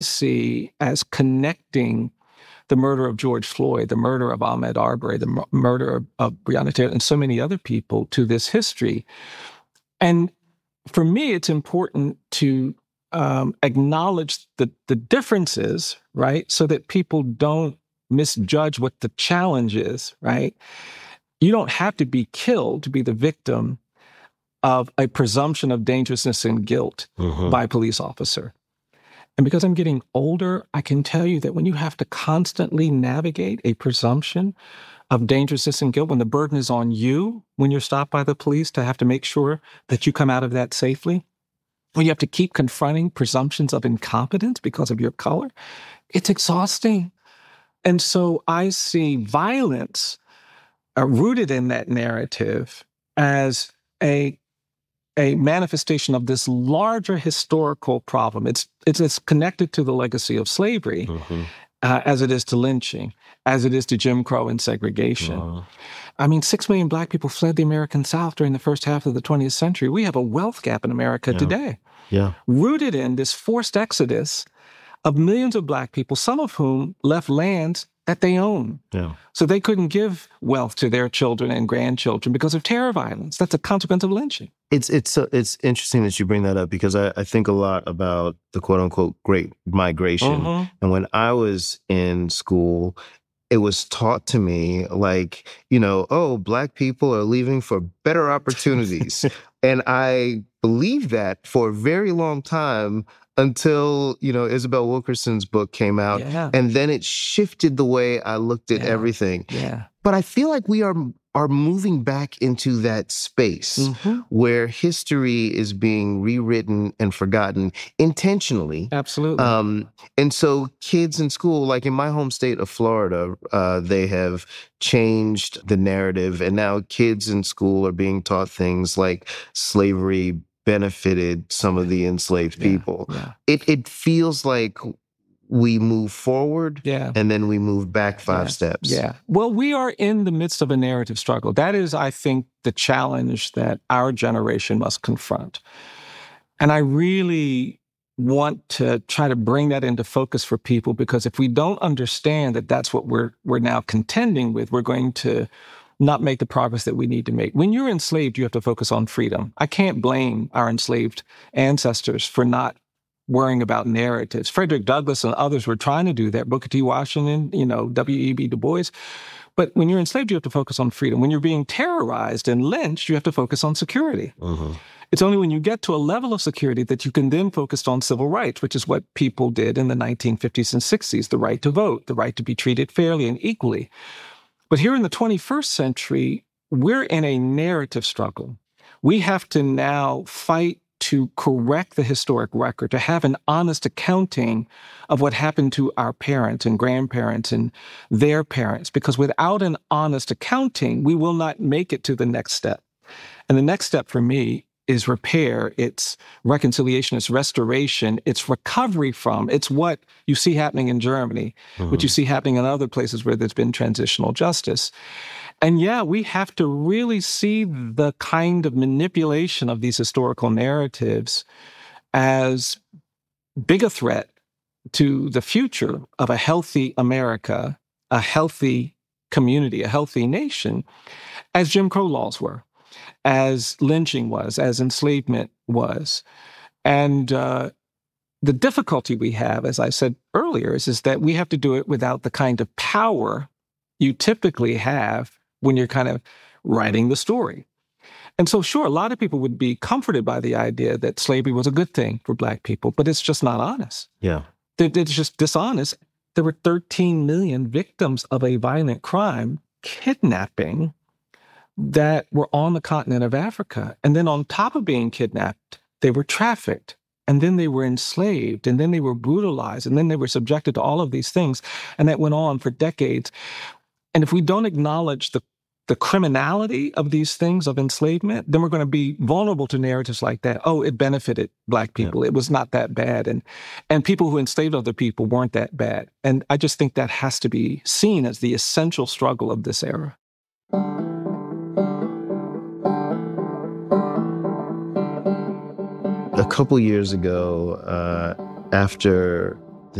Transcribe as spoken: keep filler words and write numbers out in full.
see as connecting the murder of George Floyd, the murder of Ahmaud Arbery, the m- murder of, of Breonna Taylor, and so many other people to this history. And for me, it's important to um, acknowledge the, the differences, right? So that people don't misjudge what the challenge is, right? You don't have to be killed to be the victim of a presumption of dangerousness and guilt mm-hmm. by a police officer. And because I'm getting older, I can tell you that when you have to constantly navigate a presumption of dangerousness and guilt, when the burden is on you, when you're stopped by the police to have to make sure that you come out of that safely, when you have to keep confronting presumptions of incompetence because of your color, it's exhausting. And so I see violence uh, rooted in that narrative as a a manifestation of this larger historical problem. It's it's, it's connected to the legacy of slavery, mm-hmm. uh, as it is to lynching, as it is to Jim Crow and segregation. Uh-huh. I mean, six million Black people fled the American South during the first half of the twentieth century. We have a wealth gap in America yeah. today, yeah. rooted in this forced exodus of millions of Black people, some of whom left lands that they own. Yeah. So they couldn't give wealth to their children and grandchildren because of terror violence. That's a consequence of lynching. It's it's uh, it's interesting that you bring that up because I, I think a lot about the quote unquote Great Migration. Mm-hmm. And when I was in school, it was taught to me like, you know, oh, Black people are leaving for better opportunities. And I believed that for a very long time until, you know, Isabel Wilkerson's book came out. Yeah. And then it shifted the way I looked at yeah. everything. Yeah. But I feel like we are are moving back into that space mm-hmm. where history is being rewritten and forgotten intentionally. Absolutely. Um, and so kids in school, like in my home state of Florida, uh, they have changed the narrative. And now kids in school are being taught things like slavery benefited some of the enslaved yeah. people. Yeah. It it feels like we move forward yeah. and then we move back five yeah. steps. Yeah. Well, we are in the midst of a narrative struggle. That is, I think, the challenge that our generation must confront. And I really want to try to bring that into focus for people, because if we don't understand that that's what we're we're now contending with, we're going to not make the progress that we need to make. When you're enslaved, you have to focus on freedom. I can't blame our enslaved ancestors for not worrying about narratives. Frederick Douglass and others were trying to do that. Booker T. Washington, you know, W E B. Du Bois. But when you're enslaved, you have to focus on freedom. When you're being terrorized and lynched, you have to focus on security. Mm-hmm. It's only when you get to a level of security that you can then focus on civil rights, which is what people did in the nineteen fifties and sixties, the right to vote, the right to be treated fairly and equally. But here in the twenty-first century, we're in a narrative struggle. We have to now fight to correct the historic record, to have an honest accounting of what happened to our parents and grandparents and their parents, because without an honest accounting, we will not make it to the next step. And the next step for me is repair, it's reconciliation, it's restoration, it's recovery from, it's what you see happening in Germany, mm-hmm. what you see happening in other places where there's been transitional justice. And yeah, we have to really see the kind of manipulation of these historical narratives as big a threat to the future of a healthy America, a healthy community, a healthy nation, as Jim Crow laws were, as lynching was, as enslavement was. And uh, the difficulty we have, as I said earlier, is, is that we have to do it without the kind of power you typically have when you're kind of writing the story. And so, sure, a lot of people would be comforted by the idea that slavery was a good thing for Black people, but it's just not honest. Yeah. It's just dishonest. There were thirteen million victims of a violent crime, kidnapping, that were on the continent of Africa. And then on top of being kidnapped, they were trafficked. And then they were enslaved. And then they were brutalized. And then they were subjected to all of these things. And that went on for decades. And if we don't acknowledge the the criminality of these things of enslavement, then we're going to be vulnerable to narratives like that. Oh, it benefited Black people. Yeah. It was not that bad. And and people who enslaved other people weren't that bad. And I just think that has to be seen as the essential struggle of this era. A couple years ago, uh, after